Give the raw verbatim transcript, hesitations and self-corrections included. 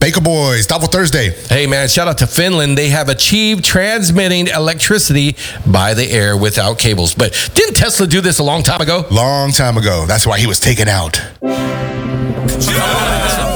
Baker Boys, Thoughtful Thursday. Hey, man, shout out to Finland. They have achieved transmitting electricity by the air without cables. But didn't Tesla do this a long time ago? Long time ago. That's why he was taken out.